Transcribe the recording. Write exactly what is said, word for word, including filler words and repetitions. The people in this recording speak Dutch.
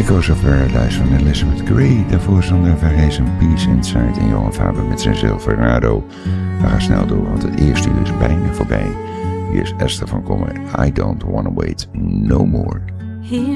Echoes of Paradise van Elizabeth Gray. Daarvoor zonder Verrees en Peace Inside en Johan Faber met zijn Silverado. We gaan snel door, want het eerste uur is bijna voorbij. Hier is Esther van Kommer. I don't wanna wait no more. Here